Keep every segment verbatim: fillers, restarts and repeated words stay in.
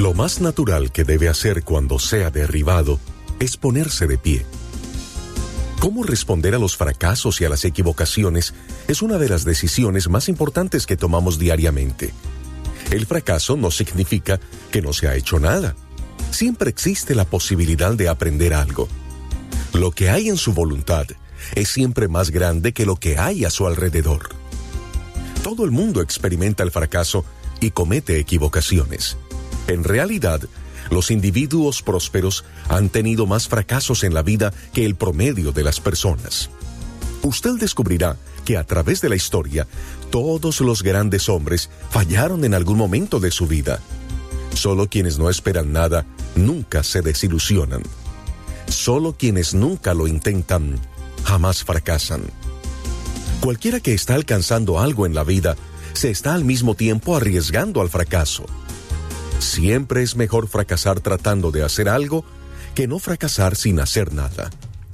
Lo más natural que debe hacer cuando sea derribado es ponerse de pie. Cómo responder a los fracasos y a las equivocaciones es una de las decisiones más importantes que tomamos diariamente. El fracaso no significa que no se ha hecho nada. Siempre existe la posibilidad de aprender algo. Lo que hay en su voluntad es siempre más grande que lo que hay a su alrededor. Todo el mundo experimenta el fracaso y comete equivocaciones. En realidad, los individuos prósperos han tenido más fracasos en la vida que el promedio de las personas. Usted descubrirá que a través de la historia, todos los grandes hombres fallaron en algún momento de su vida. Solo quienes no esperan nada nunca se desilusionan. Solo quienes nunca lo intentan jamás fracasan. Cualquiera que está alcanzando algo en la vida se está al mismo tiempo arriesgando al fracaso. Siempre es mejor fracasar tratando de hacer algo que no fracasar sin hacer nada.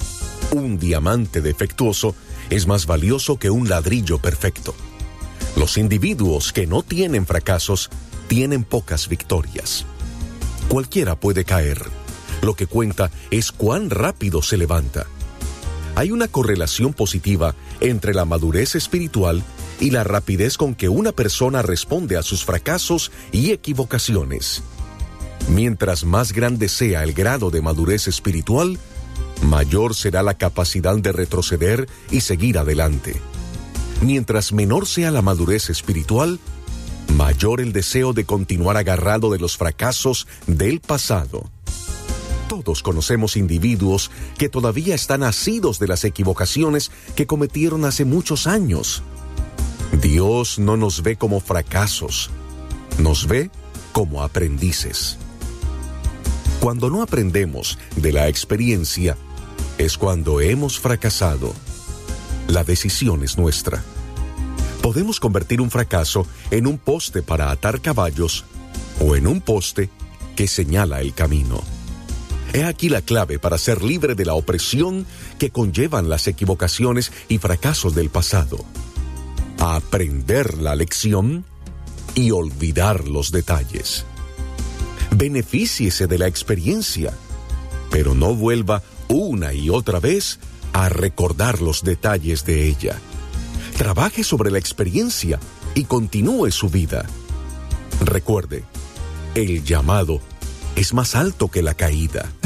Un diamante defectuoso es más valioso que un ladrillo perfecto. Los individuos que no tienen fracasos tienen pocas victorias. Cualquiera puede caer. Lo que cuenta es cuán rápido se levanta. Hay una correlación positiva entre la madurez espiritual y la rapidez con que una persona responde a sus fracasos y equivocaciones. Mientras más grande sea el grado de madurez espiritual, mayor será la capacidad de retroceder y seguir adelante. Mientras menor sea la madurez espiritual, mayor el deseo de continuar agarrado de los fracasos del pasado. Todos conocemos individuos que todavía están asidos de las equivocaciones que cometieron hace muchos años. Dios no nos ve como fracasos, nos ve como aprendices. Cuando no aprendemos de la experiencia, es cuando hemos fracasado. La decisión es nuestra. Podemos convertir un fracaso en un poste para atar caballos o en un poste que señala el camino. He aquí la clave para ser libre de la opresión que conllevan las equivocaciones y fracasos del pasado. Aprender la lección y olvidar los detalles. Benefíciese de la experiencia, pero no vuelva una y otra vez a recordar los detalles de ella. Trabaje sobre la experiencia y continúe su vida. Recuerde, el llamado es más alto que la caída.